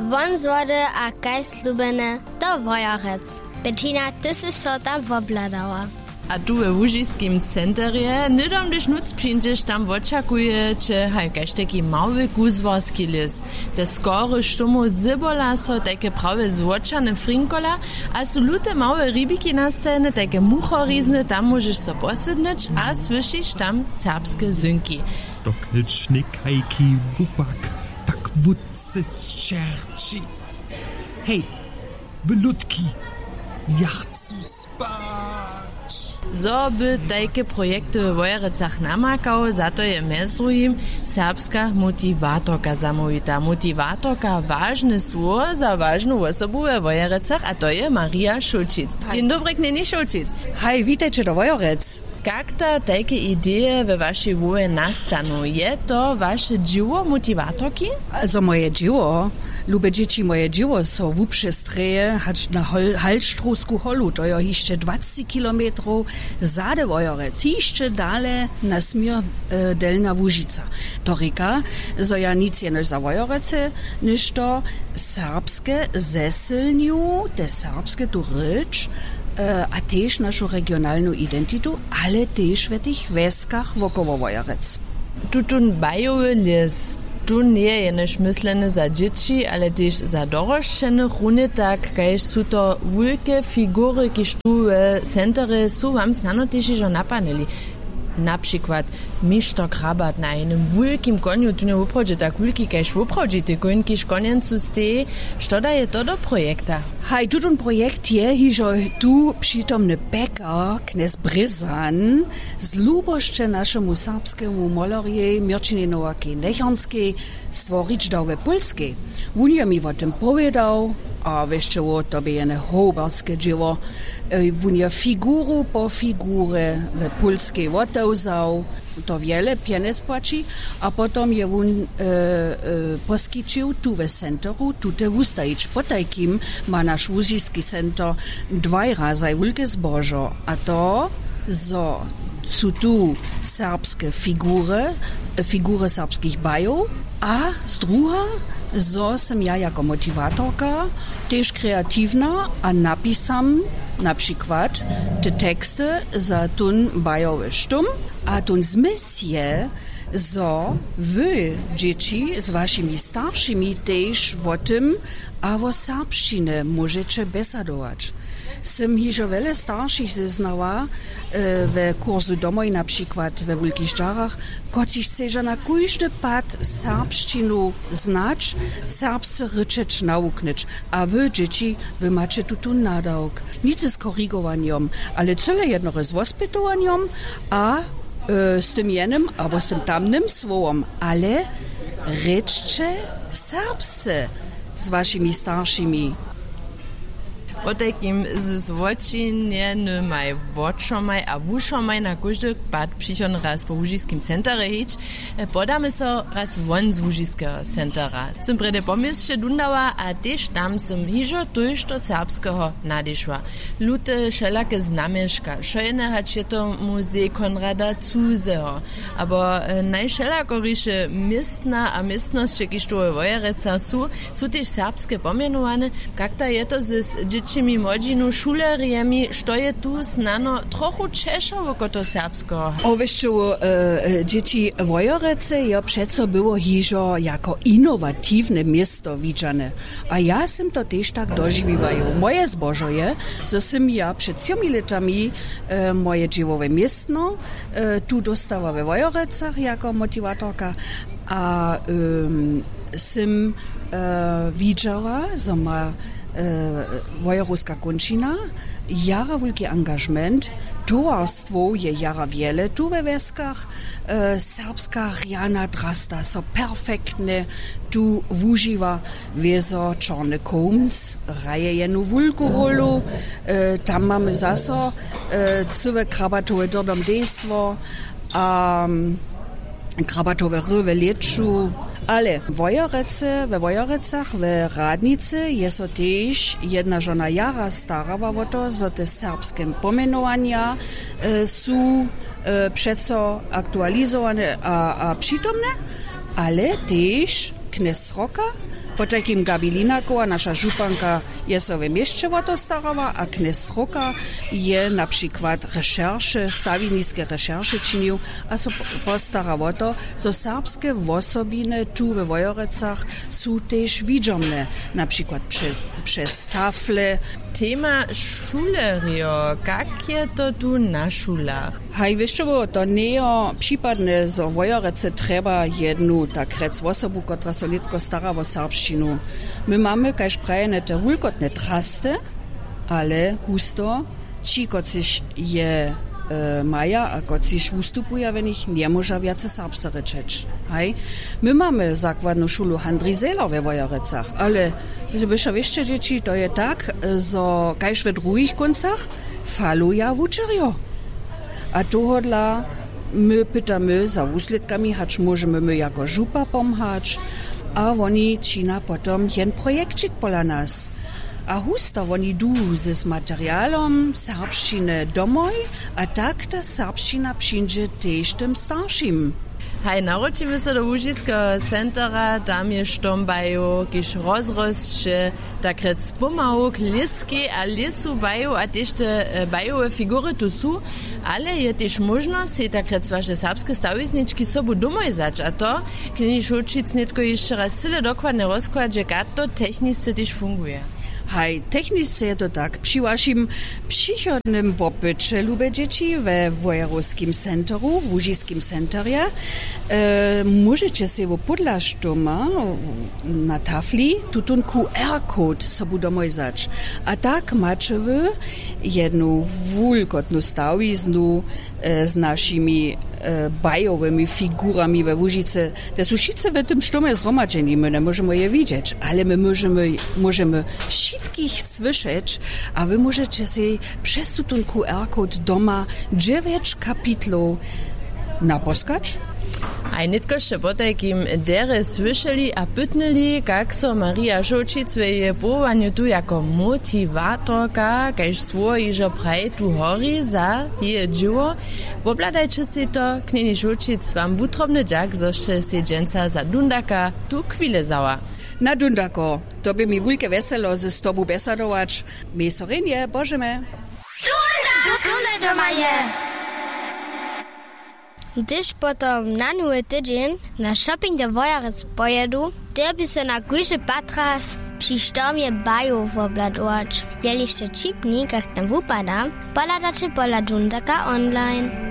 Wonzwody a kajslubene do Wojarec. Bettina, ty si so tam wobladała. A tu w Łužiskim centerje, nydom gdyż nuc przyjdziesz, tam oczekuje cię jakiś taki mały guzwarski lis. Te skory sztumu zybola so takie prawie złoczane frinkola, a su lute małe rybiki na scenie, takie muchorizny, tam możesz so posydnyć, a słyszysz tam serbskie zynki. Doknyczny kajki wupak, tak wódce czerci. Hej, wylutki, ja chcę spać. So by takie projekty w Wojerecach namakał, za to je mez drugim serbska motivatorka zamówita. Motivatorka ważne słowo za ważną osobę w Wojerecach, a to je Maria Šulčić. Dzień dobry, Kneni Šulčić. Hej, witajcie do Wojerec. Jak to takie idee we waszej woje nastanu? Je to wasze dzieło motivatorki? Also moje dzieło, lube dzieci moje dzieło są w uprzestreje, hać na Halstrusku holu, to jo jeszcze 20 kilometrów zade Wojerec, jeszcze dalej na smier delna Łužica. To reka, so ja nic jenoś za Wojerece, niż to serbskie zesilniu, te serbskie tu rycz, a też naszą regionalną identitu, ale też w tych weskach wokoło Wojerec. Tutun bajowy les, tu nie jenoś myślene za dzieci, ale też za dorośczene runy tak, kajż są to wielkie figury, kiż tu w centere są wam znano też już napanili. Na przykład Mister Krabat na einem wielkim koniu, tu nie uprodzie tak wielki, kajż uprodzie te koń, kiż konjencu steje, što daje to do projekta? Hej, tutun projekt je, że tu przytomny Becker, knes Bryzan, z luboszcze naszemu serbskiemu malorie Mirčinie Nowackiej-Nechornskiej stworzyć dał we Polskiej. Wunia mi o tym powiedział, a wiesz o tobie jene hoberskie dzieło. Wunia figuru po figurę we Polskiej odełzał, to wiele pieniędzy płaci, a potom je wun poskiczył tu we centeru, tu te wustajić. Po takim ma nasz Łužišski center 2 razy wielkie zbożo, a to są tu serbskie figury serbskich bajów, a z druga som ja jako motivatorka też kreatywna, a napisam na przykład te teksty za tun bajowy sztum, a tun zmysł je, wy, dzieci, z waszymi starszymi też o tym, a o serbszczynie możecie besadować. Sem hižo wiele starszych zeznała w kursu domoj, na przykład we Wielkich Żarach, koci chce na każdy pad serbszczynu znać, serbsce ryczeć nauknąć, a wy, dzieci, wy macie tu nadałk. Nic z korygowaniem, ale cele jedno z wospytowaniem, a z tym jednym, albo z tym tamnym słowem, ale ryczcie serbsce z waszymi starszymi. O takim zwočinjenymaj vočomaj a vušomaj na každý pad přišon raz po Łužišskim centere hič, podamy so raz von z Łužišského centera. Som prede pomiestče Dundava a tež tam som hižo tuž do serbského nadišla. Lute šelake znamieška, šojene hač je to muzej Konrada Zuseho, abo najšelakoriše miestna a miestnosť, kiž tu v Wojereca sú tež serbske pomenowane, kakta je to z dzieci młodzinu szuleriemi, što je tu znano trochu Czeszowo koto serbsko. Wieszczu, dzieci Wojerece je przeco było hižo jako innovatywne miasto widziane. A ja sam to też tak dożywiwaju. Moje zbożo je, że sam ja przed 7 latami moje dziełowe miasto tu dostała we Wojerecach jako motivatorka, a sam widziała, że ma Wojeruska končina, jara wielki engagement, towarstwo je jara wiele, tu we weskach, serbska Riana Drasta, so perfektne, tu wuživa wieso Czarny Koms, raje jenu wulku rolu, tam mamy zaso, cywe krabatowe dodom dejstvo, krabatowe rywe leczu, ale we Wojerecach, w Radnicy jest też jedna żona jara stara, bo to, że te serbskie pomenowania są przeco aktualizowane a przytomne, ale też knes roka Potakim Gabi Linakowa, nasza županka, je so w mieście o to starała, a knes Roka je na przykład recherche, stawiniske recherche činil, a so postarał o to, so serbskie osobiny tu w Wojorecach są też widzomne, na przykład przez tafle. Tema šulerjo, kak je to tu na šulach? Hej, wiesz čo, to nie je przypadne, że w Wojorece trzeba jednu, tak rec, osobu, która so nitko stara o serbszczynu. My mamy, kaž prajene, te wulkotne traste, ale husto, ci, kociś je maja, a kociś ustupuje, wenn ich nie może więcej serbsce rečeć. Hej, my mamy zakładną szulu Handrizela we Wojorecach, ale wiesz, dzieci, to je tak, że kaž we drugich koncach faluja wučerjo. A tohodla my pytamy za úsledkami, hacz możemy my jako župa pomhać, a oni čina potom jen projekcik pola nas. A husta oni du z materialom serbščine domoj, a tak ta serbščina przyjdzie też tym starszym. Hej, naročimy se do Łužiského centra, tam je štombaju, kiž rozrostše, tak rec pomału k liski a lisu baju, a tež te bajowe figury tu sú, ale je tež možnost si tak rec vaše serbske stawiznički sobu domoj zać, a to, kniž Šulčic netko jeszcze raz cyle dokładne rozkładže, jak to technicznie tež funguje. Hej, technicznie to tak, przy waszym przychodnym wopycie, lube dzieci, we Wojerowskim centru, w Łužiskim centrie, możecie sobie podlaž doma na tafli tutun QR-kod sobu domojzać. A tak macie wy jedną wulkotną stawiznu z naszymi bajowymi figurami we Łužice. Te są wszyscy w tym sztumie zgromadzeni, my nie możemy je widzieć, ale my możemy wszystkich słyszeć, a wy możecie sobie przez ten QR-kod doma 9 kapitlów naposkać. A nitkošte potajkim dere słyšeli a pytnili, jak so Maria Šulčic v jej powołaniu tu jako motivatorka, kaž svojižo praj tu hori za jej dživo. Wobladajcie si to, knjeni Šulčic wam wutrobny džak, zošte si dženca za Dundaka tu chwilę zała. Na Dundako, to by mi wulke weselo ze z tobu besadować. My sorinje, bożemy. Dunda doma je! Gdyż potom na nuły tydzień na shopping do Wojerec pojedu, by se na górze patras przy sztormie bajów obladować. Mieliście chipnik, jak tam wypada, poladacie pola Dundaka online.